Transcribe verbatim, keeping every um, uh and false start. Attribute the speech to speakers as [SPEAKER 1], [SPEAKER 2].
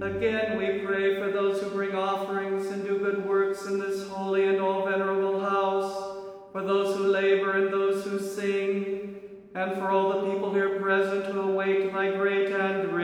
[SPEAKER 1] Again, we pray for those who bring offerings and do good works in this holy and all venerable house, for those who labor and those who sing, and for all the people here present who await thy great and